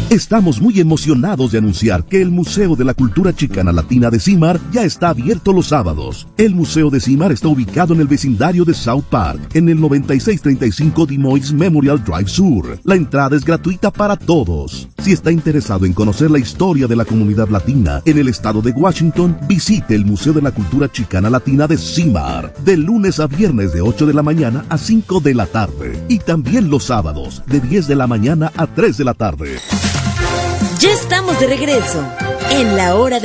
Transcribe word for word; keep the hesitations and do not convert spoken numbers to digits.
Estamos muy emocionados de anunciar que el Museo de la Cultura Chicana Latina de Cimar ya está abierto los sábados. El Museo de Cimar está ubicado en el vecindario de South Park, en el noventa y seis treinta y cinco Des Moines Memorial Drive Sur. La entrada es gratuita para todos. Si está interesado en conocer la historia de la comunidad latina en el estado de Washington, visite el Museo de la Cultura Chicana Latina de Cimar, de lunes a viernes de ocho de la mañana a cinco de la tarde. Y también los sábados, de diez de la mañana a tres de la tarde. Ya estamos de regreso en la hora de